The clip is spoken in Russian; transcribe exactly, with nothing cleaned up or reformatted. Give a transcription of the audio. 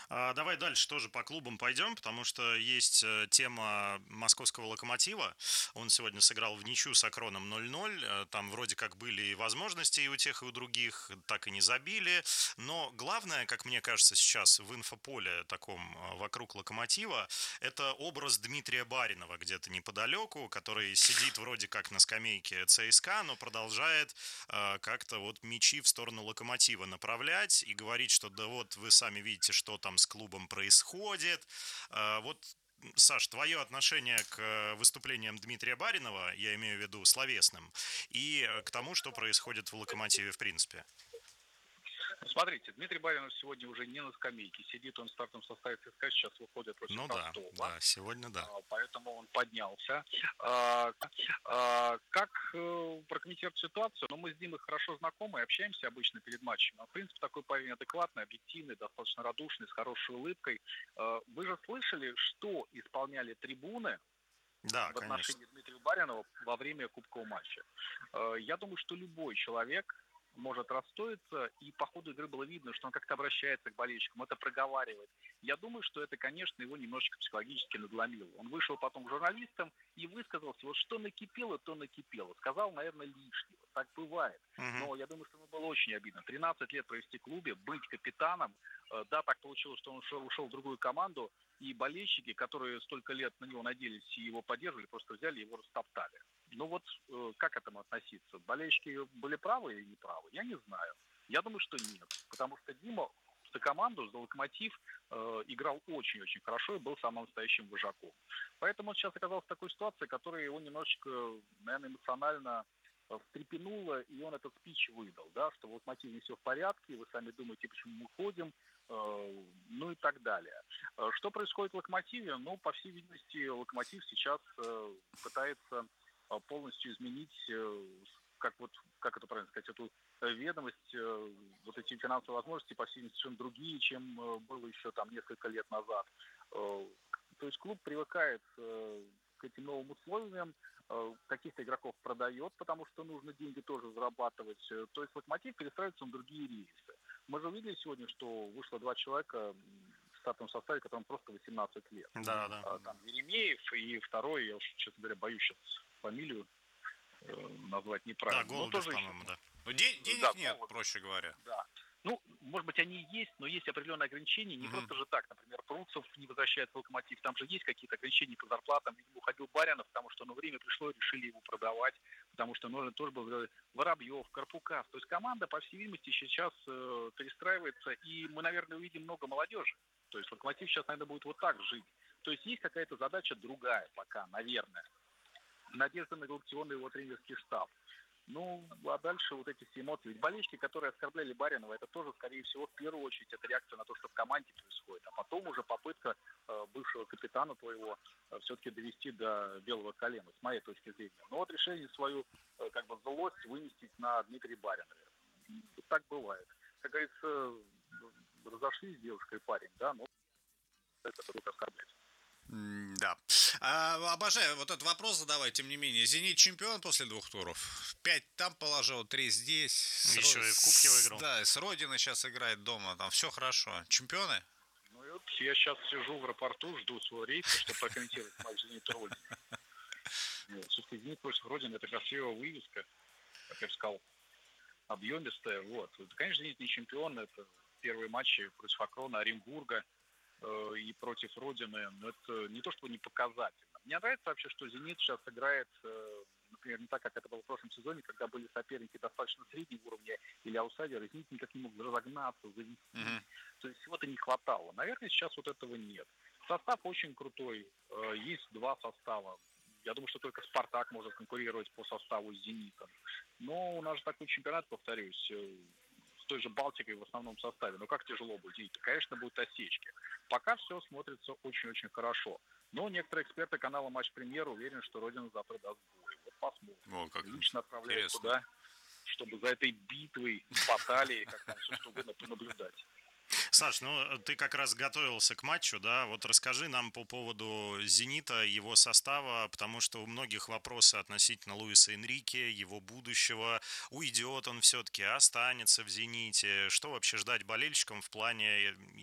А, Давай дальше тоже по клубам пойдем, потому что есть э, тема московского «Локомотива». Он сегодня сыграл в ничью с «Акроном» ноль ноль. Э, Там вроде как были и возможности и у тех, и у других, так и не забили. Но главное, как мне кажется, сейчас в инфополе таком э, вокруг «Локомотива» это образ Дмитрия Баринова где-то неподалеку, который сидит вроде как на скамейке ЦСКА, но продолжает э, как-то вот мячи в сторону «Локомотива» направлять и говорить, что да вот вы сами видите, что там с клубом происходит. Э, Вот, Саш, твое отношение к э, выступлениям Дмитрия Баринова, я имею в виду словесным, и э, к тому, что происходит в «Локомотиве» в принципе. Ну, смотрите, Дмитрий Баринов сегодня уже не на скамейке сидит, он в стартовом составе ЦСКА сейчас выходит против Ну да, Ростова, да, сегодня да. а, поэтому он поднялся. А, а, Как э, прокомментировать ситуацию? Ну, мы с Димой хорошо знакомы и общаемся обычно перед матчем. А, В принципе, такой парень адекватный, объективный, достаточно радушный, с хорошей улыбкой. А, Вы же слышали, что исполняли трибуны Да, в конечно. отношении Дмитрия Баринова во время кубкового матча? Э, Я думаю, что любой человек может расстроиться, и по ходу игры было видно, что он как-то обращается к болельщикам, это проговаривает. Я думаю, что это, конечно, его немножечко психологически надломило. Он вышел потом к журналистам и высказался, вот что накипело, то накипело. Сказал, наверное, лишнего. Так бывает. Мгм. Но я думаю, что ему было очень обидно. тринадцать лет провести в клубе, быть капитаном. Э, Да, так получилось, что он ушел, ушел в другую команду, и болельщики, которые столько лет на него надеялись и его поддерживали, просто взяли и его растоптали. Ну вот э, как к этому относиться? Болельщики были правы или неправы? Я не знаю. Я думаю, что нет. Потому что Дима за команду, за «Локомотив» э, играл очень-очень хорошо и был самым настоящим вожаком. Поэтому он сейчас оказался в такой ситуации, которая его немножечко, наверное, эмоционально э, встрепенула, и он этот спич выдал, да, что в «Локомотиве» не все в порядке, вы сами думаете, почему мы ходим, э, ну и так далее. Э, Что происходит в «Локомотиве»? Ну, по всей видимости, «Локомотив» сейчас э, пытается э, полностью изменить, э, как вот, как это правильно сказать, эту э, ведомость, э, вот эти финансовые возможности, по всей видимости, совершенно другие, чем э, было еще там несколько лет назад. Э, То есть клуб привыкает э, к этим новым условиям, э, каких-то игроков продает, потому что нужно деньги тоже зарабатывать. Э, То есть «Локомотив» перестраивается на другие рейсы. Мы же увидели сегодня, что вышло два человека м, в стартовом составе, которым просто восемнадцать лет. Да, да. А, Там Еремеев и второй, я уж, честно говоря, боюсь сейчас фамилию э, назвать Да, неправильно, но Голубев, тоже еще, по-моему, да. Ну, де- да, денег нет, Голубев, проще говоря. да. Ну, может быть, они и есть, но есть определенные ограничения. Не Мгм. просто же так. Например, Пруцев не возвращает в «Локомотив». Там же есть какие-то ограничения по зарплатам. Видимо, уходил Баринов, потому что ну, время пришло, решили его продавать. Потому что нужно тоже был Воробьев, Карпукас. То есть команда, по всей видимости, сейчас э, перестраивается. И мы, наверное, увидим много молодежи. То есть «Локомотив» сейчас, наверное, будет вот так жить. То есть есть какая-то задача другая пока, наверное. Надежда на коррупционный его тренерский штаб. Ну, а дальше вот эти все эмоции. Ведь болельщики, которые оскорбляли Баринова, это тоже, скорее всего, в первую очередь, это реакция на то, что в команде происходит. А потом уже попытка э, бывшего капитана твоего э, все-таки довести до белого колена, с моей точки зрения. Но вот решение свою, э, как бы, злость выместить на Дмитрия Баринова. Так бывает. Как говорится, разошлись с девушкой и парень, да, ну, это будут оскорблять. М, Да. А, обожаю вот этот вопрос задавать, тем не менее. «Зенит» чемпион после двух туров. Пять там положил, три здесь. С Еще Ро- и в Кубке с- выиграл. да, с Родины сейчас играет дома. Там все хорошо. Чемпионы? Ну и вот я сейчас сижу в аэропорту, жду своего рейса, чтобы прокомментировать матч «Зенит» Родина. Вот. Все-таки «Зенит» против Родины — это красивая вывеска, как я бы сказал, объемистая. Вот. Это, конечно, «Зенит» не чемпион, это первые матчи против «Акрона», Оренбурга э, и против Родины. Но это не то чтобы не показательно. Мне нравится вообще, что «Зенит» сейчас играет, э, например, не так, как это было в прошлом сезоне, когда были соперники достаточно среднего уровня или аутсайдеры, «Зенит» никак не мог разогнаться, завести. Мгм. То есть чего-то не хватало. Наверное, сейчас вот этого нет. Состав очень крутой. Э, Есть два состава. Я думаю, что только «Спартак» может конкурировать по составу с «Зенитом». Но у нас же такой чемпионат, повторюсь, э, с той же «Балтикой» в основном составе. Но как тяжело будет. «Зениту». Конечно, будут осечки. Пока все смотрится очень-очень хорошо. Но некоторые эксперты канала «Матч Премьер» уверены, что Родина завтра даст бой. Вот посмотрим. О, как Лично отправляют интересно. туда, чтобы за этой битвой, баталией, как там все что угодно, понаблюдать. Саш, ну ты как раз готовился к матчу, да? Вот расскажи нам по поводу «Зенита», его состава, потому что у многих вопросы относительно Луиса Энрике, его будущего. Уйдет он все-таки, останется в «Зените». Что вообще ждать болельщикам в плане